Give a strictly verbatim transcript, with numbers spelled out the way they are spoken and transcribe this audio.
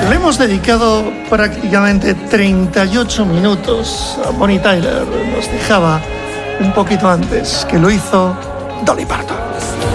Le hemos dedicado prácticamente treinta y ocho minutos a Bonnie Tyler. Nos dejaba un poquito antes, que lo hizo Dolly Parton.